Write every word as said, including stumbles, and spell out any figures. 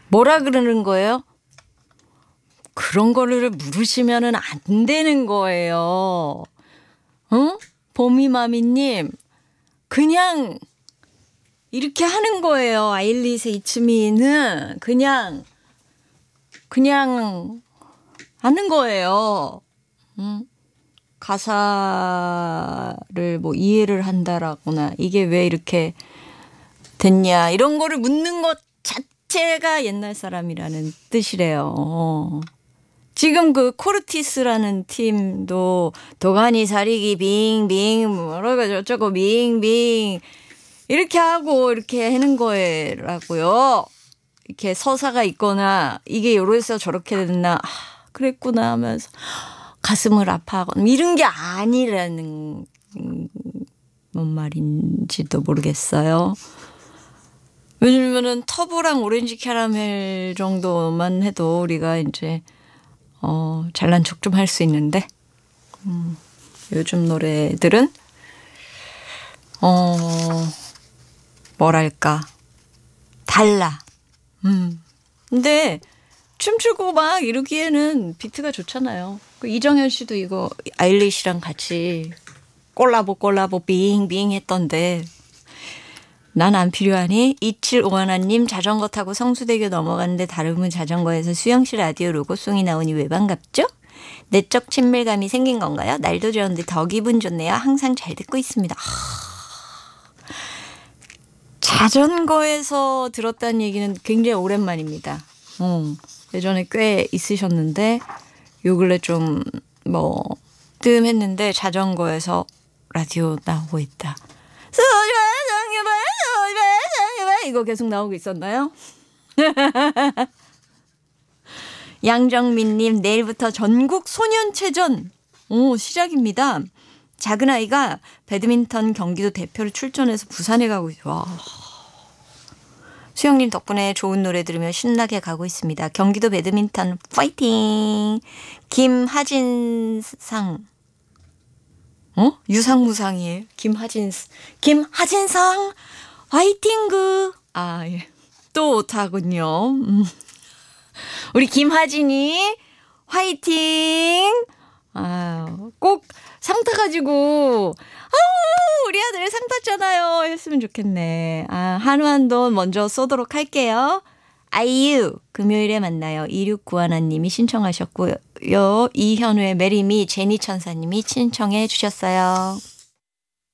뭐라 그러는 거예요? 그런 거를 물으시면은 안 되는 거예요. 어? 봄이마미님, 그냥 이렇게 하는 거예요. 아일릿의 이츠미는 그냥 그냥 하는 거예요. 음? 가사를 뭐 이해를 한다라거나 이게 왜 이렇게 됐냐 이런 거를 묻는 것 자체가 옛날 사람이라는 뜻이래요. 지금 그 코르티스라는 팀도 도가니 사리기 빙빙 뭐라고 저쩌고 빙빙 이렇게 하고 이렇게 하는 거라고요. 이렇게 서사가 있거나 이게 이래서 저렇게 됐나 아, 그랬구나 하면서 가슴을 아파하거나 이런 게 아니라는 뭔 말인지도 모르겠어요. 왜냐면은 터보랑 오렌지 캐러멜 정도만 해도 우리가 이제 어, 잘난 척 좀 할 수 있는데 음, 요즘 노래들은 어, 뭐랄까 달라. 음. 근데 춤추고 막 이러기에는 비트가 좋잖아요. 그 이정현 씨도 이거 아일릿이랑 같이 콜라보 콜라보 빙빙 했던데 난 안 필요하니? 이칠오하나님 자전거 타고 성수대교 넘어갔는데 다름은 자전거에서 수영씨 라디오 로고송이 나오니 왜 반갑죠? 내적 친밀감이 생긴 건가요? 날도 좋은데 더 기분 좋네요. 항상 잘 듣고 있습니다. 자전거에서 들었다는 얘기는 굉장히 오랜만입니다. 어, 예전에 꽤 있으셨는데 요 근래 좀 뭐 뜸했는데 자전거에서 라디오 나오고 있다. 이거 계속 나오고 있었나요? 양정민님 내일부터 전국 소년체전 오, 시작입니다. 작은 아이가 배드민턴 경기도 대표로 출전해서 부산에 가고 있어요. 와. 수영님 덕분에 좋은 노래 들으며 신나게 가고 있습니다. 경기도 배드민턴 파이팅. 김하진상 어? 유상무상이에요. 김하진 김하진상 화이팅그 아 예. 또 오타군요. 음. 우리 김하진이 화이팅. 아, 꼭 상 타가지고 아우 우리 아들 상 탔잖아요 했으면 좋겠네. 아, 한우한돈 먼저 쏘도록 할게요. 아이유 금요일에 만나요. 이육구하나님이 신청하셨고요. 이현우의 메리미 제니천사님이 신청해 주셨어요.